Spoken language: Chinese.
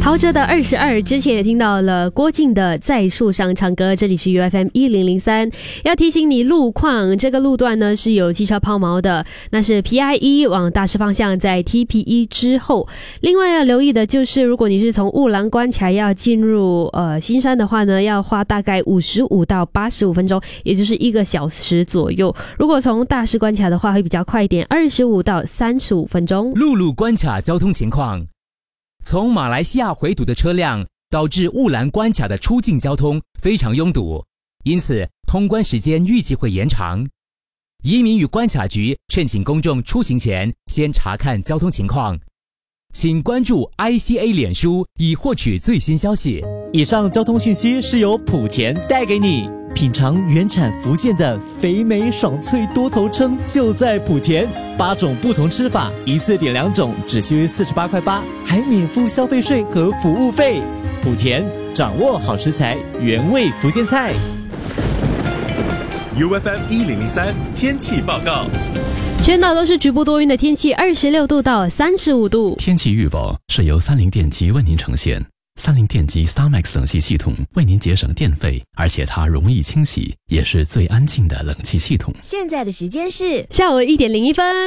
陶喆的22，之前也听到了郭靖的在树上唱歌。这里是 UFM 1003，要提醒你路况，这个路段呢是有汽车抛锚的，那是 PI1 往大师方向在 TP1 之后。另外要留意的就是，如果你是从雾兰关卡要进入新山的话呢，要花大概55到85分钟，也就是1个小时左右。如果从大师关卡的话会比较快一点，25到35分钟。 陆路关卡交通情况。从马来西亚回堵的车辆导致雾兰关卡的出境交通非常拥堵，因此通关时间预计会延长。移民与关卡局劝请公众出行前先查看交通情况，请关注 ICA 脸书以获取最新消息。 以上交通讯息是由莆田带给你。品尝原产福建的肥美爽脆多头鲭就在莆田，8种不同吃法，一次点2种只需48块8，还免付消费税和服务费。莆田掌握好食材，原味福建菜。 UFM 1003天气报告。 全岛都是局部多云的天气，26度到35度。 天气预报是由三菱电机为您呈现。三菱电机 StarMax 冷气系统为您节省电费，而且它容易清洗，也是最安静的冷气系统。 现在的时间是下午1点01分。